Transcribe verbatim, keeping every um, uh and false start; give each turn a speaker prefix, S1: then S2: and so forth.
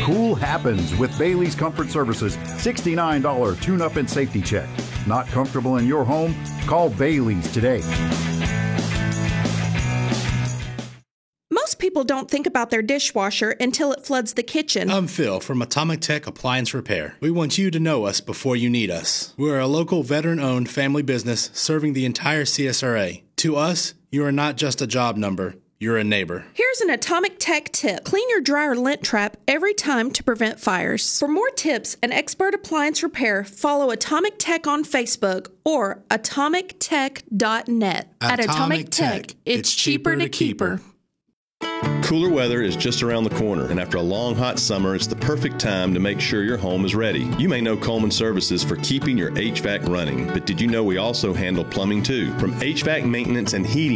S1: Cool happens with Bailey's Comfort Services sixty-nine dollars tune-up and safety check. Not comfortable in your home? Call Bailey's today.
S2: Most people don't think about their dishwasher until it floods the kitchen.
S3: I'm Phil from Atomic Tech Appliance Repair. We want you to know us before you need us. We're a local veteran-owned family business serving the entire C S R A. To us, you are not just a job number. You're a neighbor.
S2: Here's an Atomic Tech tip. Clean your dryer lint trap every time to prevent fires. For more tips and expert appliance repair, follow Atomic Tech on Facebook or atomic tech dot net. At Atomic Tech, it's cheaper to keep her.
S4: Cooler weather is just around the corner, and after a long hot summer, it's the perfect time to make sure your home is ready. You may know Coleman Services for keeping your H V A C running, but did you know we also handle plumbing too? From H V A C maintenance and heating